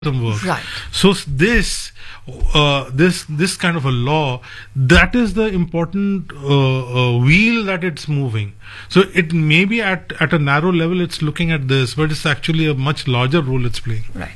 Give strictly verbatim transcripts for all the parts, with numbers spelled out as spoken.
work. Right. So this, uh, this, this kind of a law, that is the important uh, uh, wheel that it's moving. So it may be at at a narrow level, it's looking at this, but it's actually a much larger role it's playing. Right.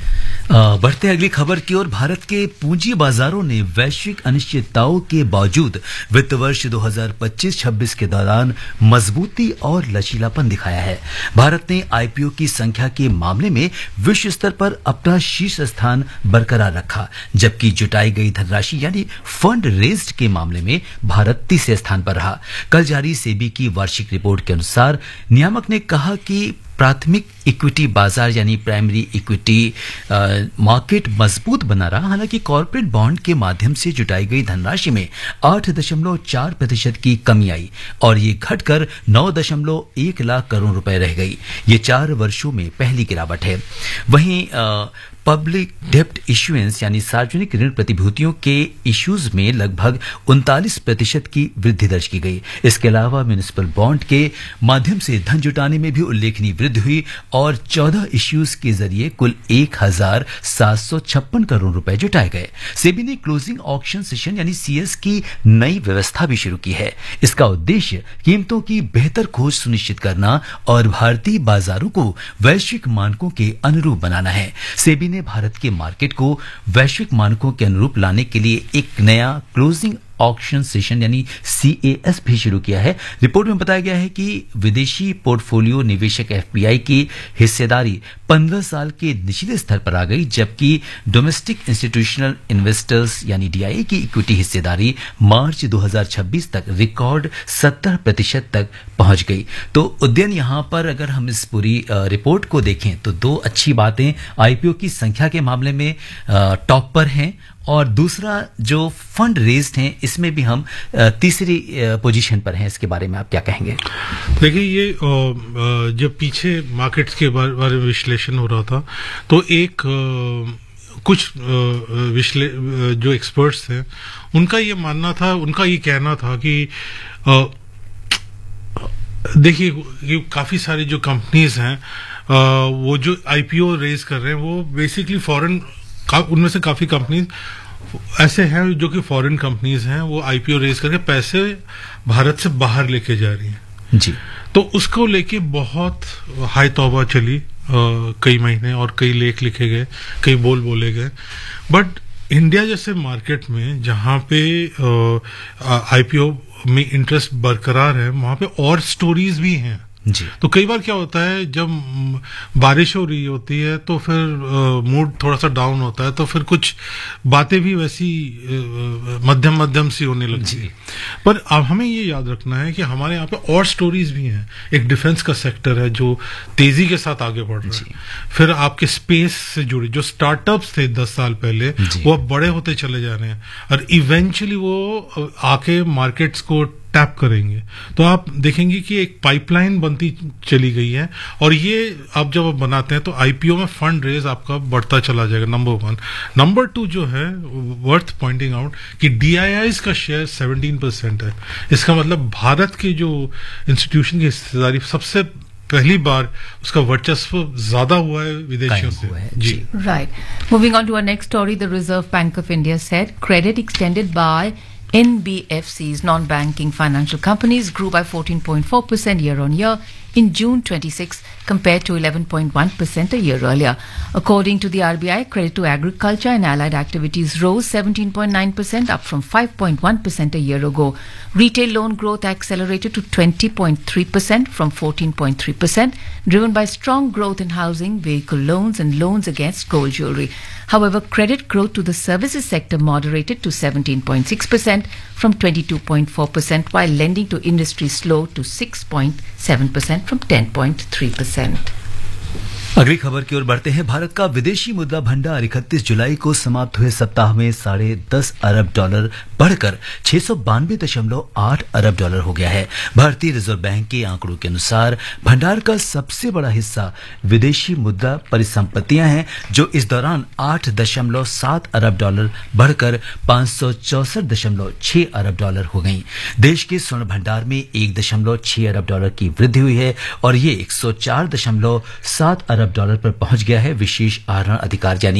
बढ़ते अगली खबर की ओर। भारत के पूंजी बाजारों ने वैश्विक अनिश्चितताओं के बावजूद वित्त वर्ष दो हज़ार पच्चीस छब्बीस के दौरान मजबूती और लचीलापन दिखाया है। भारत ने आईपीओ की संख्या के मामले में विश्व स्तर पर अपना शीर्ष स्थान बरकरार रखा, जबकि जुटाई गई धनराशि यानी फंड रेज्ड के मामले में भारत तीसरे स्थान पर रहा। कल जारी सेबी की वार्षिक रिपोर्ट के अनुसार नियामक ने कहा कि प्राथमिक इक्विटी बाजार यानी प्राइमरी इक्विटी मार्केट मजबूत बना रहा। हालांकि कॉर्पोरेट बॉन्ड के माध्यम से जुटाई गई धनराशि में आठ दशमलव चार प्रतिशत की कमी आई और ये घटकर नौ दशमलव एक लाख करोड़ रुपए रह गई। ये चार वर्षों में पहली गिरावट है। वहीं आ, पब्लिक डेप्ट इश्यूएंस यानी सार्वजनिक ऋण प्रतिभूतियों के इश्यूज में लगभग उनतालीस प्रतिशत की वृद्धि दर्ज की गई। इसके अलावा म्युनिसिपल बॉन्ड के माध्यम से धन जुटाने में भी उल्लेखनीय वृद्धि हुई और चौदह इश्यूज के जरिए कुल एक हजार सात सौ छप्पन करोड़ रुपए जुटाए गए। सेबी ने क्लोजिंग ऑक्शन सेशन यानी सीएस की नई व्यवस्था भी शुरू की है। इसका उद्देश्य कीमतों की बेहतर खोज सुनिश्चित करना और भारतीय बाजारों को वैश्विक मानकों के अनुरूप बनाना है। सेबी ने भारत के मार्केट को वैश्विक मानकों के अनुरूप लाने के लिए एक नया क्लोजिंग ऑक्शन सेशन यानी सीएएस भी शुरू किया है। रिपोर्ट में बताया गया है कि विदेशी पोर्टफोलियो निवेशक एफपीआई की हिस्सेदारी पंद्रह साल के निचले स्तर पर आ गई, जबकि डोमेस्टिक इंस्टीट्यूशनल इन्वेस्टर्स यानी डीआईए की इक्विटी हिस्सेदारी मार्च दो हज़ार छब्बीस तक रिकॉर्ड सत्तर प्रतिशत तक पहुंच गई। तो उद्यन यहां पर अगर हम इस पूरी रिपोर्ट को देखें तो दो अच्छी बातें, आईपीओ की संख्या के मामले में टॉप पर हैं और दूसरा जो फंड रेज्ड हैं इसमें भी हम तीसरी पोजीशन पर हैं। इसके बारे में आप क्या कहेंगे? देखिए, ये जब पीछे मार्केट्स के बारे में विश्लेषण हो रहा था तो एक कुछ विश्ले जो एक्सपर्ट्स थे उनका ये मानना था, उनका ये कहना था कि देखिए काफी सारी जो कंपनीज हैं वो जो आईपीओ रेज कर रहे हैं वो बेसिकली फॉरेन, उनमें से काफी कंपनीज ऐसे हैं जो कि फॉरेन कंपनीज हैं, वो आईपीओ रेज करके पैसे भारत से बाहर लेके जा रही हैं जी। तो उसको लेके बहुत हाई तौबा चली, आ, कई महीने और कई लेख लिखे गए, कई बोल बोले गए। बट इंडिया जैसे मार्केट में जहां पे आईपीओ में इंटरेस्ट बरकरार है वहां पे और स्टोरीज भी हैं जी। तो कई बार क्या होता है जब बारिश हो रही होती है तो फिर मूड थोड़ा सा डाउन होता है तो फिर कुछ बातें भी वैसी मध्यम मध्यम सी होने लगती है। पर अब हमें ये याद रखना है कि हमारे यहाँ पे और स्टोरीज भी हैं। एक डिफेंस का सेक्टर है जो तेजी के साथ आगे बढ़ रहा है। फिर आपके स्पेस से जुड़े जो स्टार्टअप्स थे दस साल पहले वो अब बड़े होते चले जा रहे हैं और इवेंचुअली वो आके मार्केट्स को टैप करेंगे। तो आप देखेंगे कि एक पाइपलाइन बनती चली गई है और ये आप जब आप बनाते हैं तो आईपीओ में फंड रेज आपका बढ़ता चला जाएगा। Number one. नंबर टू जो है वर्थ पॉइंटिंग आउट कि डीआईआईज का शेयर सत्रह परसेंट है। इसका मतलब भारत के जो इंस्टीट्यूशन की हिस्सेदारी सबसे पहली बार उसका वर्चस्व ज्यादा हुआ है विदेशियों से जी। Right. Moving on to our next story, the reserve bank of India said credit extended by N B F Cs, non-banking financial companies, grew by fourteen point four percent year-on-year in June twenty-six compared to eleven point one percent a year earlier. According to the R B I, credit to agriculture and allied activities rose seventeen point nine percent, up from five point one percent a year ago. Retail loan growth accelerated to twenty point three percent from fourteen point three percent, driven by strong growth in housing, vehicle loans and loans against gold jewelry. However, credit growth to the services sector moderated to seventeen point six percent from twenty-two point four percent, while lending to industry slowed to six point seven percent from ten point three percent. अगली खबर की ओर बढ़ते हैं। भारत का विदेशी मुद्रा भंडार इकतीस जुलाई को समाप्त हुए सप्ताह में साढ़े दस अरब डॉलर बढ़कर छह सौ बानवे दशमलव आठ अरब डॉलर हो गया है। भारतीय रिजर्व बैंक के आंकड़ों के अनुसार भंडार का सबसे बड़ा हिस्सा विदेशी मुद्रा परिसंपत्तियां हैं, जो इस दौरान आठ दशमलव सात अरब डॉलर बढ़कर पांच सौ चौसठ दशमलव छह अरब डॉलर हो गई। देश के स्वर्ण भंडार में एक दशमलव छह अरब डॉलर की वृद्धि हुई है और ये एक सौ चार दशमलव सात अरब अरब डॉलर पर पहुंच गया है विशेष आहरण अधिकार यानी